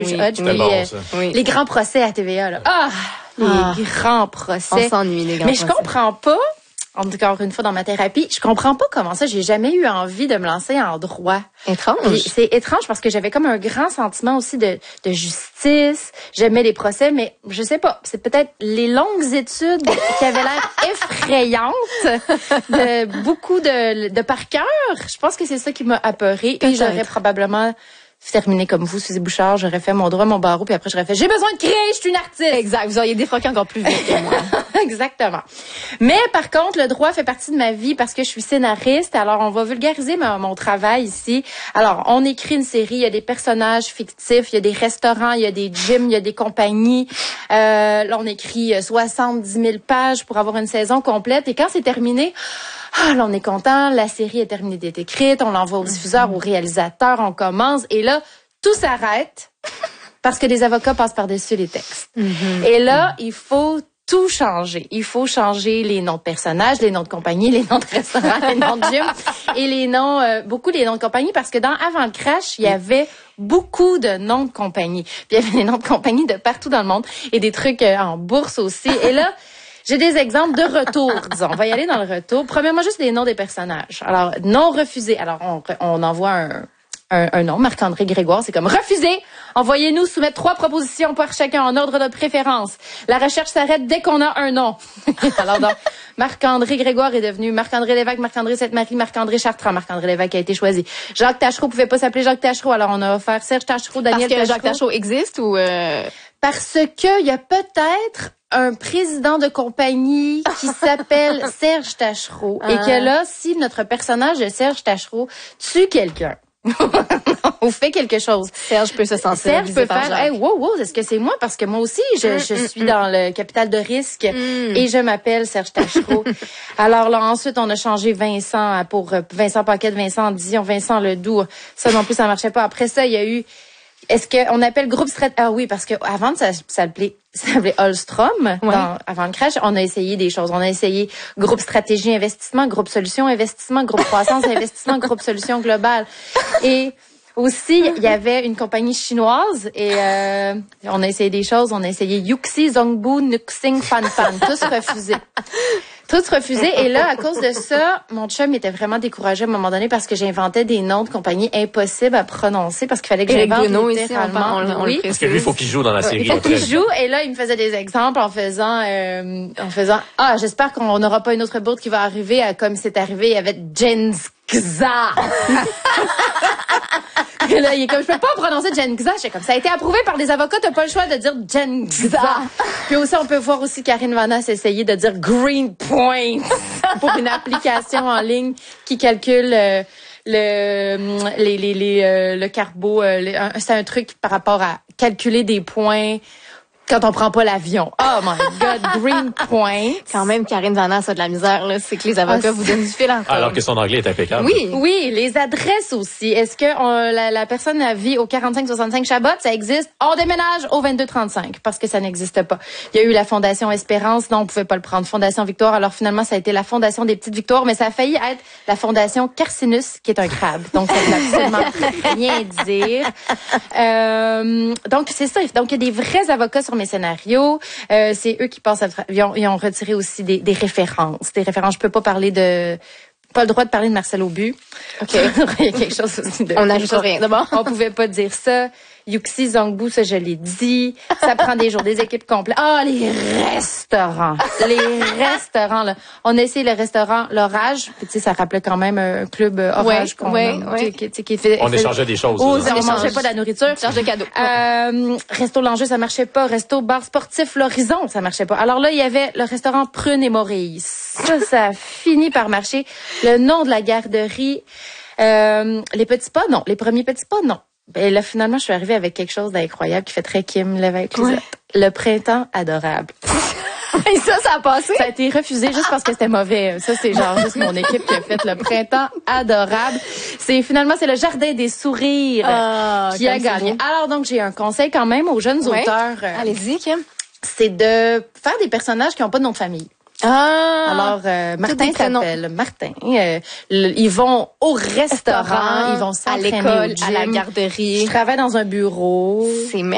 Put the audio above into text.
Les grands procès à TVA, là. Les grands procès. On s'ennuie, les grands procès. Mais je comprends pas, encore une fois dans ma thérapie, je comprends pas comment ça, j'ai jamais eu envie de me lancer en droit. Étrange. Puis c'est étrange parce que j'avais comme un grand sentiment aussi de justice. J'aimais les procès, mais je sais pas, c'est peut-être les longues études qui avaient l'air effrayantes, de beaucoup de par cœur. Je pense que c'est ça qui m'a apeurée. Et j'aurais probablement terminé comme vous, Suzy Bouchard, j'aurais fait mon droit, mon barreau, puis après j'aurais fait « J'ai besoin de créer, je suis une artiste! » Exact, vous auriez défroqué encore plus vite que moi. Exactement. Mais par contre, le droit fait partie de ma vie parce que je suis scénariste. Alors, on va vulgariser mon travail ici. Alors, on écrit une série, il y a des personnages fictifs, il y a des restaurants, il y a des gyms, il y a des compagnies. Là, on écrit 70 000 pages pour avoir une saison complète. Et quand c'est terminé, là, on est content, la série est terminée d'être écrite, on l'envoie au diffuseur, au réalisateur, on commence. Et là, tout s'arrête parce que les avocats passent par-dessus les textes. Et là, il faut tout changer. Il faut changer les noms de personnages, les noms de compagnie, les noms de restaurants, les noms de gym et les noms, beaucoup les noms de compagnie parce que dans Avant le crash, il y avait beaucoup de noms de compagnie. Puis il y avait des noms de compagnie de partout dans le monde et des trucs en bourse aussi. Et là, j'ai des exemples de retour, disons. On va y aller dans le retour. Premièrement, juste les noms des personnages. Alors, non refusé. Alors, on envoie un nom, Marc-André Grégoire, c'est comme refusé. Envoyez-nous soumettre 3 propositions par chacun en ordre de préférence. La recherche s'arrête dès qu'on a un nom. Alors donc, Marc-André Grégoire est devenu Marc-André Lévesque, Marc-André Sainte-Marie, Marc-André Chartrand. Marc-André Lévesque a été choisi. Jacques Taschereau pouvait pas s'appeler Jacques Taschereau, alors on a offert Serge Taschereau, Daniel Taschereau. Parce que Jacques Taschereau existe ou Parce que il y a peut-être un président de compagnie qui s'appelle Serge Taschereau et que là, si notre personnage de Serge Taschereau tue quelqu'un ou fait quelque chose, Serge peut se sentir Serge peut faire hey, wow, est-ce que c'est moi? Parce que moi aussi, je suis dans le capital de risque et je m'appelle Serge Taschereau. Alors là, ensuite, on a changé Vincent pour Vincent Paquette, Vincent Dion, Vincent Ledoux. Ça non plus, ça marchait pas. Après ça, il y a eu est-ce qu'on appelle groupe stratégie? Ah oui, parce que avant ça s'appelait Holstrom. Avant le crash, on a essayé des choses. On a essayé groupe stratégie investissement, groupe solution investissement, groupe croissance investissement, groupe solution globale. Et aussi, il y avait une compagnie chinoise et on a essayé des choses. On a essayé Yuxi, Zongbu, Nuxing, Fan Fan. Tous refusés. Tous refusés. Et là, à cause de ça, mon chum était vraiment découragé à un moment donné parce que j'inventais des noms de compagnies impossibles à prononcer parce qu'il fallait que j'invente littéralement. Oui. Parce que lui, il faut qu'il joue dans la série. Il faut qu'il joue. Et là, il me faisait des exemples en faisant, j'espère qu'on n'aura pas une autre bourde qui va arriver comme c'est arrivé. Il y avait Genza. Et là, il est comme, je peux pas prononcer Genza. J'étais comme, ça a été approuvé par les avocats, t'as pas le choix de dire Genza. Puis aussi, on peut voir aussi Karine Vanasse essayer de dire Green Point pour une application en ligne qui calcule le carbo. C'est un truc par rapport à calculer des points quand on prend pas l'avion. Oh my God, Green Point. Quand même, Karine Vanasse a de la misère, là. C'est que les avocats vous donnent du fil en alors que son anglais est impeccable. Oui, les adresses aussi. Est-ce que la personne vit au 45-65 Chabot? Ça existe. On déménage au 22-35 parce que ça n'existe pas. Il y a eu la Fondation Espérance. Non, on pouvait pas le prendre. Fondation Victoire. Alors finalement, ça a été la Fondation des Petites Victoires, mais ça a failli être la Fondation Carcinus, qui est un crabe. Donc, ça veut absolument rien dire. Donc, c'est ça. Donc, il y a des vrais avocats sur mes scénarios. C'est eux qui passent ils ont retiré aussi des références. Des références. Je peux pas parler pas le droit de parler de Marcel Aubu. OK. Il y a quelque chose aussi on n'ajoute rien. D'abord. On pouvait pas dire ça. Yuxi, Zongbu, ça, je l'ai dit. Ça prend des jours, des équipes complètes. Les restaurants. Les restaurants, là. On a essayé le restaurant L'Orage. Tu sais, ça rappelait quand même un club Orage qui fait. On échangeait des choses. On n'échangeait pas de la nourriture. On échangeait de cadeaux. Resto L'Enjeu, ça marchait pas. Resto Bar Sportif L'Horizon, ça marchait pas. Alors là, il y avait le restaurant Prune et Maurice. Ça a fini par marcher. Le nom de la garderie, les petits pas, non. Les premiers petits pas, non. Ben là, finalement, je suis arrivée avec quelque chose d'incroyable qui fait très Kim Lévesque. Le printemps adorable. Et ça a passé? Ça a été refusé juste parce que c'était mauvais. Ça, c'est genre juste mon équipe qui a fait le printemps adorable. Finalement, c'est le jardin des sourires qui a gagné. Alors donc, j'ai un conseil quand même aux jeunes auteurs. Allez-y, Kim. C'est de faire des personnages qui n'ont pas de nom de famille. Alors, Martin s'appelle Martin. Ils vont au restaurant, ils vont à l'école, à la garderie. Je travaille dans un bureau. C'est